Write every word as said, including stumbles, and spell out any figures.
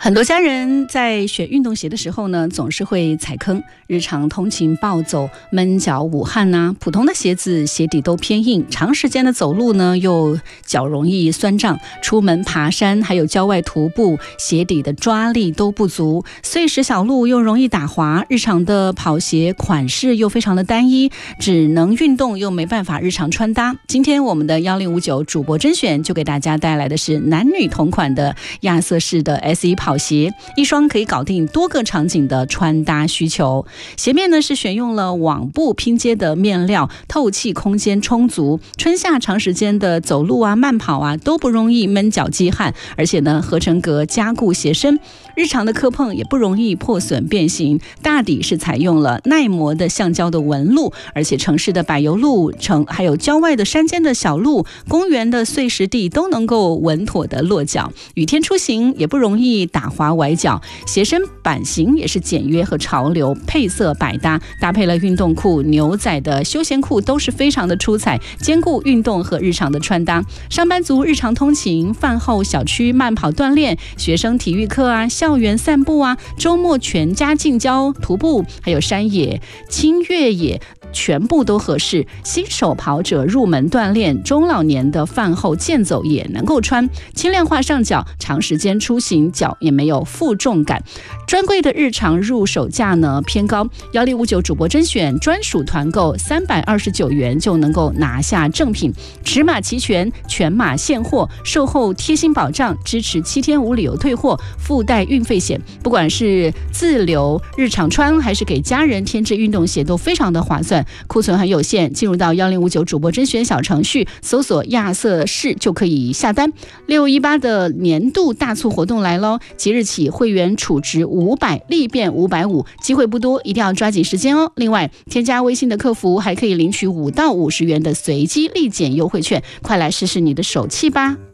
很多家人在选运动鞋的时候呢，总是会踩坑。日常通勤暴走、闷脚捂汗呐、啊，普通的鞋子鞋底都偏硬，长时间的走路呢，又脚容易酸胀。出门爬山还有郊外徒步，鞋底的抓力都不足，碎石小路又容易打滑。日常的跑鞋款式又非常的单一，只能运动又没办法日常穿搭。今天我们的一零五九主播甄选就给大家带来的是男女同款的亚瑟士的 S 一 跑鞋，一双可以搞定多个场景的穿搭需求。鞋面呢是选用了网布拼接的面料，透气空间充足，春夏长时间的走路啊、慢跑啊都不容易闷脚积汗，而且呢合成革加固鞋身，日常的磕碰也不容易破损变形。大底是采用了耐磨的橡胶的纹路，而且城市的柏油路、城还有郊外的山间的小路、公园的碎石地都能够稳妥的落脚，雨天出行也不容易打滑崴脚。鞋身版型也是简约和潮流，配色百搭，搭配了运动裤、牛仔的休闲裤都是非常的出彩，兼顾运动和日常的穿搭。上班族日常通勤、饭后小区慢跑锻炼、学生体育课啊、校园散步啊、周末全家近郊徒步，还有山野、轻越野，全部都合适。新手跑者入门锻炼，中老年的饭后健走也能够穿，轻量化上脚，长时间出行脚也没有负重感。专柜的日常入手价呢偏高，一零五九主播甄选专属团购三百二十九元就能够拿下正品，尺码齐全，全码现货，售后贴心保障，支持七天无理由退货，附带运费险。不管是自留日常穿还是给家人添置运动鞋都非常的划算。库存很有限，进入到一零五九主播甄选小程序，搜索亚瑟士就可以下单。六一八的年度大促活动来咯，即日起会员储值五百立变五百五，机会不多，一定要抓紧时间哦。另外添加微信的客服还可以领取五到五十元的随机立减优惠券，快来试试你的手气吧。